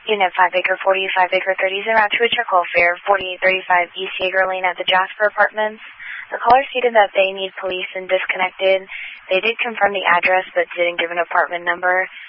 Unit 5 Acre 45 Acre 30 en route to a trickle fare 4835 East Yeager Lane at the Jasper Apartments. The caller stated that they need police and disconnected. They did confirm the address but didn't give an apartment number.